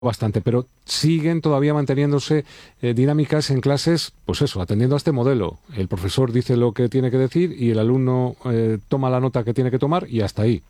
bastante, pero siguen todavía manteniéndose dinámicas en clases, pues eso, atendiendo a este modelo. El profesor dice lo que tiene que decir y el alumno toma la nota que tiene que tomar y hasta ahí.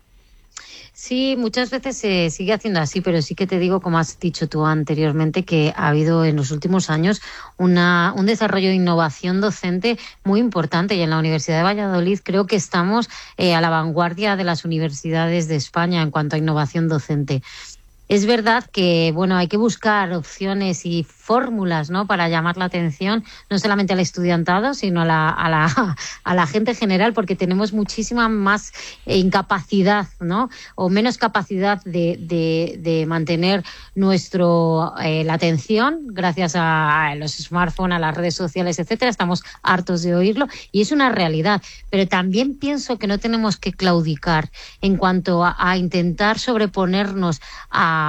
Sí, muchas veces se sigue haciendo así, pero sí que te digo, como has dicho tú anteriormente, que ha habido en los últimos años un desarrollo de innovación docente muy importante, y en la Universidad de Valladolid creo que estamos a la vanguardia de las universidades de España en cuanto a innovación docente. Es verdad que, bueno, hay que buscar opciones y fórmulas, ¿no?, para llamar la atención, no solamente al estudiantado, sino a la gente general, porque tenemos muchísima más incapacidad, ¿no?, o menos capacidad de mantener la atención gracias a los smartphones, a las redes sociales, etcétera. Estamos hartos de oírlo y es una realidad. Pero también pienso que no tenemos que claudicar en cuanto a intentar sobreponernos a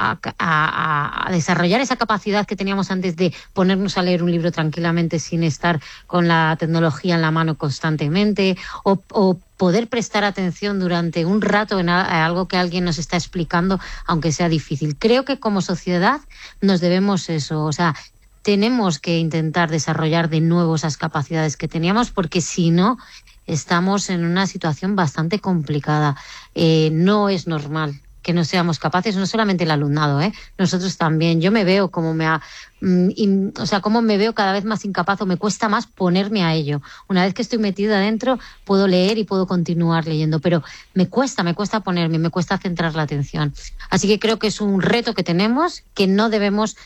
desarrollar esa capacidad que teníamos antes de ponernos a leer un libro tranquilamente sin estar con la tecnología en la mano constantemente, o poder prestar atención durante un rato en algo que alguien nos está explicando, aunque sea difícil. Creo que como sociedad nos debemos eso, o sea, tenemos que intentar desarrollar de nuevo esas capacidades que teníamos, porque si no, estamos en una situación bastante complicada. No es normal que no seamos capaces, no solamente el alumnado, nosotros también. Yo me veo como como me veo cada vez más incapaz, o me cuesta más ponerme a ello. Una vez que estoy metida adentro, puedo leer y puedo continuar leyendo, pero me cuesta ponerme, me cuesta centrar la atención. Así que creo que es un reto que tenemos, que no debemos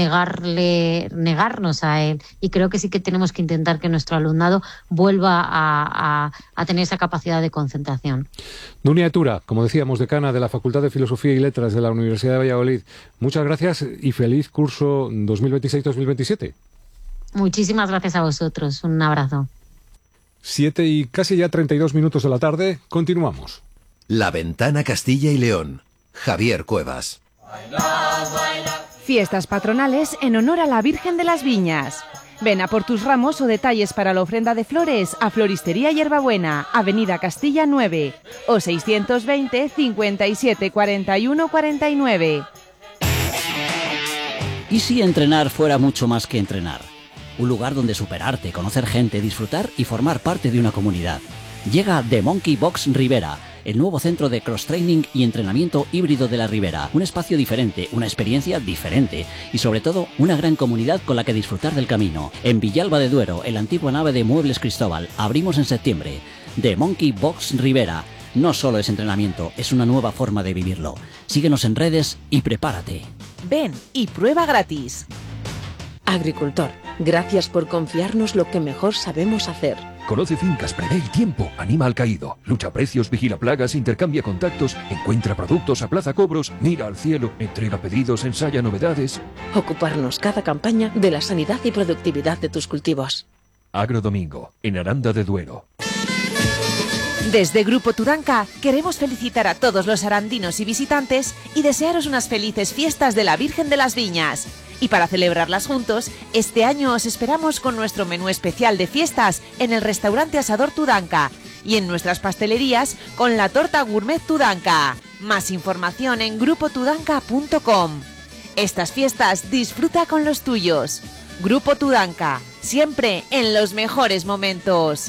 negarnos a él, y creo que sí que tenemos que intentar que nuestro alumnado vuelva a tener esa capacidad de concentración. Nuria Etura, como decíamos, decana de la Facultad de Filosofía y Letras de la Universidad de Valladolid. Muchas gracias y feliz curso 2026-2027. Muchísimas gracias a vosotros. Un abrazo. 7 y casi ya 32 minutos de la tarde. Continuamos. La Ventana Castilla y León. Javier Cuevas. Fiestas patronales en honor a la Virgen de las Viñas. Ven a por tus ramos o detalles para la ofrenda de flores a Floristería Hierbabuena, Avenida Castilla 9, o 620 57 41 49. ¿Y si entrenar fuera mucho más que entrenar? Un lugar donde superarte, conocer gente, disfrutar y formar parte de una comunidad. Llega The Monkey Box Ribera, el nuevo centro de cross-training y entrenamiento híbrido de la Ribera. Un espacio diferente, una experiencia diferente y sobre todo una gran comunidad con la que disfrutar del camino. En Villalba de Duero, en la antigua nave de Muebles Cristóbal, abrimos en septiembre. The Monkey Box Ribera. No solo es entrenamiento, es una nueva forma de vivirlo. Síguenos en redes y prepárate. Ven y prueba gratis. Agricultor, gracias por confiarnos lo que mejor sabemos hacer. Conoce fincas, prevé el tiempo, anima al caído, lucha precios, vigila plagas, intercambia contactos, encuentra productos, aplaza cobros, mira al cielo, entrega pedidos, ensaya novedades. Ocuparnos cada campaña de la sanidad y productividad de tus cultivos. Agrodomingo, en Aranda de Duero. Desde Grupo Tudanca queremos felicitar a todos los arandinos y visitantes y desearos unas felices fiestas de la Virgen de las Viñas. Y para celebrarlas juntos, este año os esperamos con nuestro menú especial de fiestas en el restaurante Asador Tudanca y en nuestras pastelerías con la torta gourmet Tudanca. Más información en grupotudanca.com. Estas fiestas disfruta con los tuyos. Grupo Tudanca, siempre en los mejores momentos.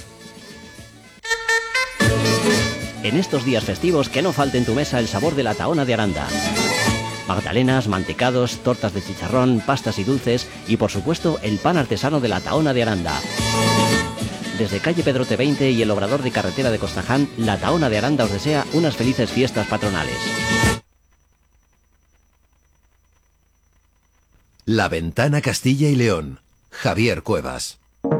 En estos días festivos, que no falte en tu mesa el sabor de la Tahona de Aranda. Magdalenas, mantecados, tortas de chicharrón, pastas y dulces y, por supuesto, el pan artesano de la Tahona de Aranda. Desde calle Pedrote 20 y el obrador de carretera de Costaján, la Tahona de Aranda os desea unas felices fiestas patronales. La Ventana Castilla y León. Javier Cuevas.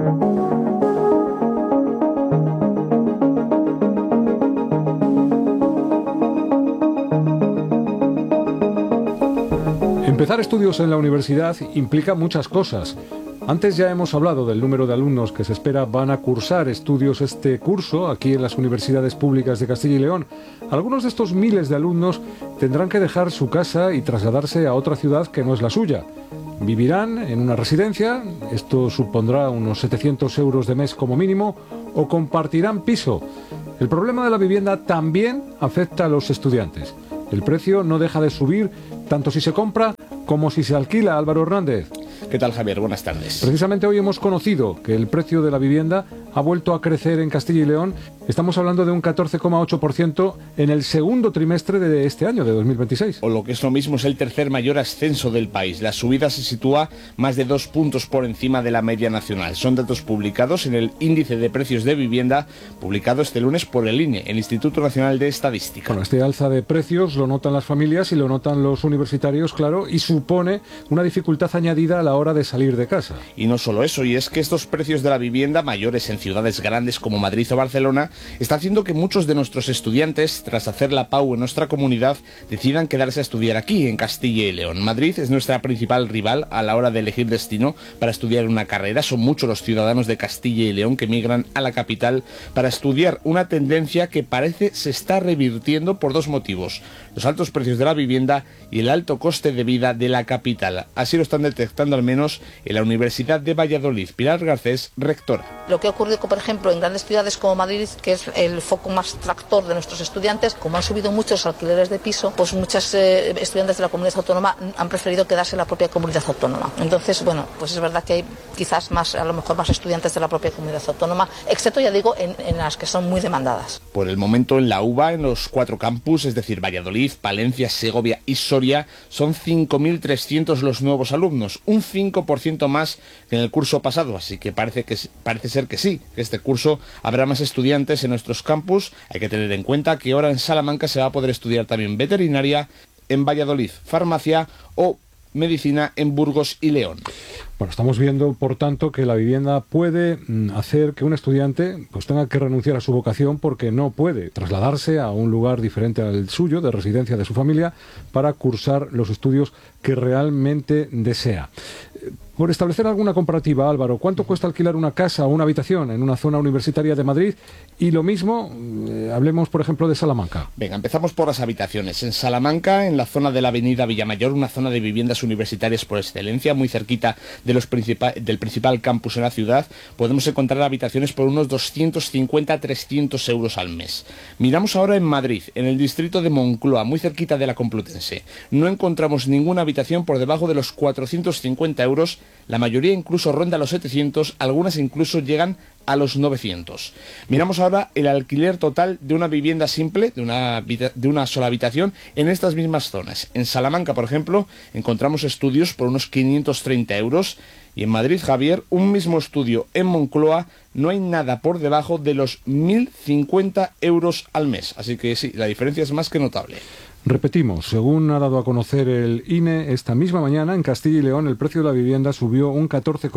Empezar estudios en la universidad implica muchas cosas. Antes ya hemos hablado del número de alumnos que se espera van a cursar estudios este curso aquí en las universidades públicas de Castilla y León. Algunos de estos miles de alumnos tendrán que dejar su casa y trasladarse a otra ciudad que no es la suya. Vivirán en una residencia, esto supondrá unos 700 euros de mes como mínimo, o compartirán piso. El problema de la vivienda también afecta a los estudiantes. El precio no deja de subir, tanto si se compra como si se alquila. Álvaro Hernández. ¿Qué tal, Javier? Buenas tardes. Precisamente hoy hemos conocido que el precio de la vivienda ha vuelto a crecer en Castilla y León. Estamos hablando de un 14,8% en el segundo trimestre de este año, de 2026. O lo que es lo mismo, es el tercer mayor ascenso del país. La subida se sitúa más de 2 puntos por encima de la media nacional. Son datos publicados en el Índice de Precios de Vivienda, publicado este lunes por el INE, el Instituto Nacional de Estadística. Bueno, este alza de precios lo notan las familias y lo notan los universitarios, claro, y supone una dificultad añadida a la hora de salir de casa. Y no solo eso, y es que estos precios de la vivienda, mayores en ciudades grandes como Madrid o Barcelona, está haciendo que muchos de nuestros estudiantes, tras hacer la PAU en nuestra comunidad, decidan quedarse a estudiar aquí, en Castilla y León. Madrid es nuestra principal rival a la hora de elegir destino para estudiar una carrera. Son muchos los ciudadanos de Castilla y León que migran a la capital para estudiar, una tendencia que parece se está revirtiendo por 2 motivos: los altos precios de la vivienda y el alto coste de vida de la capital. Así lo están detectando al menos en la Universidad de Valladolid. Pilar Garcés, rectora. Lo que ha ocurrido, por ejemplo, en grandes ciudades como Madrid, que es el foco más tractor de nuestros estudiantes, como han subido muchos alquileres de piso, pues muchos estudiantes de la comunidad autónoma han preferido quedarse en la propia comunidad autónoma. Entonces, bueno, pues es verdad que hay quizás más, a lo mejor más estudiantes de la propia comunidad autónoma, excepto, ya digo, en las que son muy demandadas. Por el momento en la UBA, en los 4 campus, es decir, Valladolid, Palencia, Segovia y Soria, son 5.300 los nuevos alumnos, un 5% más que en el curso pasado, así que parece ser que sí, que este curso habrá más estudiantes en nuestros campus. Hay que tener en cuenta que ahora en Salamanca se va a poder estudiar también veterinaria, en Valladolid farmacia o medicina en Burgos y León. Bueno, estamos viendo, por tanto, que la vivienda puede hacer que un estudiante pues tenga que renunciar a su vocación porque no puede trasladarse a un lugar diferente al suyo, de residencia de su familia, para cursar los estudios que realmente desea. Por establecer alguna comparativa, Álvaro, ¿cuánto cuesta alquilar una casa o una habitación en una zona universitaria de Madrid? Y lo mismo, hablemos, por ejemplo, de Salamanca. Venga, empezamos por las habitaciones. En Salamanca, en la zona de la avenida Villamayor, una zona de viviendas universitarias por excelencia, muy cerquita del principal campus en la ciudad, podemos encontrar habitaciones por unos 250-300 euros al mes. Miramos ahora en Madrid, en el distrito de Moncloa, muy cerquita de la Complutense. No encontramos ninguna habitación por debajo de los 450 euros, la mayoría incluso ronda los 700, algunas incluso llegan a los 900. Miramos ahora el alquiler total de una vivienda simple, de una sola habitación, en estas mismas zonas. En Salamanca, por ejemplo, encontramos estudios por unos 530 euros. Y en Madrid, Javier, un mismo estudio en Moncloa, no hay nada por debajo de los 1.050 euros al mes. Así que sí, la diferencia es más que notable. Repetimos, según ha dado a conocer el INE, esta misma mañana en Castilla y León el precio de la vivienda subió un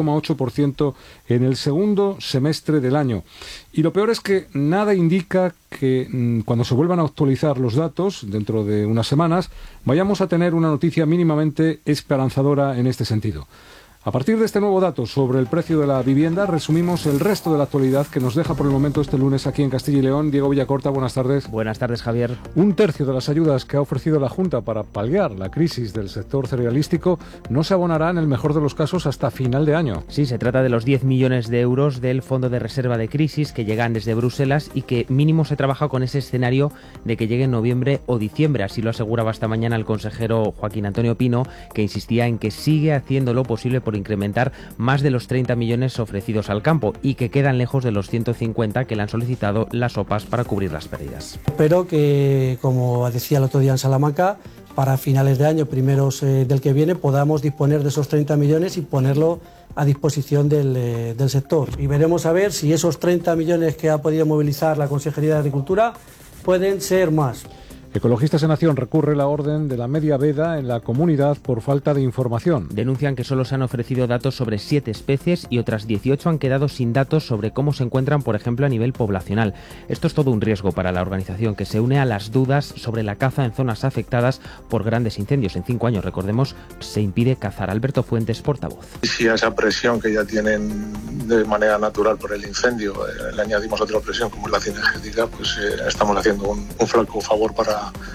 14,8% en el segundo semestre del año. Y lo peor es que nada indica que cuando se vuelvan a actualizar los datos, dentro de unas semanas, vayamos a tener una noticia mínimamente esperanzadora en este sentido. A partir de este nuevo dato sobre el precio de la vivienda, resumimos el resto de la actualidad que nos deja por el momento este lunes aquí en Castilla y León. Diego Villacorta, buenas tardes. Buenas tardes, Javier. 1/3 de las ayudas que ha ofrecido la Junta para paliar la crisis del sector cerealístico no se abonará en el mejor de los casos hasta final de año. Sí, se trata de los 10 millones de euros del Fondo de Reserva de Crisis que llegan desde Bruselas y que mínimo se trabaja con ese escenario de que llegue en noviembre o diciembre. Así lo aseguraba esta mañana el consejero Joaquín Antonio Pino, que insistía en que sigue haciendo lo posible por incrementar más de los 30 millones ofrecidos al campo y que quedan lejos de los 150 que le han solicitado las OPAs para cubrir las pérdidas. Espero que, como decía el otro día en Salamanca, para finales de año, primeros del que viene, podamos disponer de esos 30 millones y ponerlo a disposición del sector. Y veremos a ver si esos 30 millones que ha podido movilizar la Consejería de Agricultura pueden ser más. Ecologistas en Acción recurre la orden de la media veda en la comunidad por falta de información. Denuncian que solo se han ofrecido datos sobre 7 especies y otras 18 han quedado sin datos sobre cómo se encuentran, por ejemplo, a nivel poblacional. Esto es todo un riesgo para la organización, que se une a las dudas sobre la caza en zonas afectadas por grandes incendios. En 5 años, recordemos, se impide cazar. Alberto Fuentes, portavoz. Si a esa presión que ya tienen de manera natural por el incendio le añadimos otra presión como es la cinegética, pues estamos haciendo un flaco favor para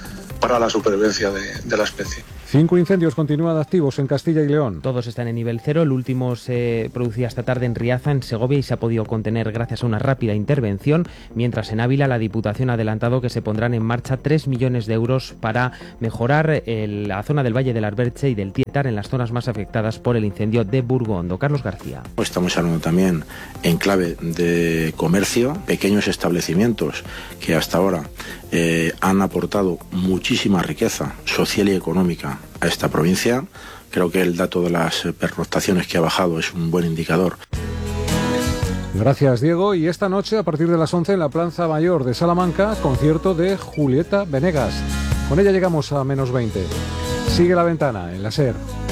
para la supervivencia de la especie. 5 incendios continúan activos en Castilla y León. Todos están en nivel 0. El último se producía esta tarde en Riaza, en Segovia, y se ha podido contener gracias a una rápida intervención, mientras en Ávila la Diputación ha adelantado que se pondrán en marcha 3 millones de euros para mejorar la zona del Valle del Arberche y del Tietar en las zonas más afectadas por el incendio de Burgondo. Carlos García. Estamos hablando también en clave de comercio, pequeños establecimientos que hasta ahora han aportado muchísima riqueza social y económica a esta provincia. Creo que el dato de las pernoctaciones que ha bajado es un buen indicador. Gracias, Diego. Y esta noche, a partir de las 11, en la Plaza Mayor de Salamanca, concierto de Julieta Venegas. Con ella llegamos a -20. Sigue La Ventana en la SER.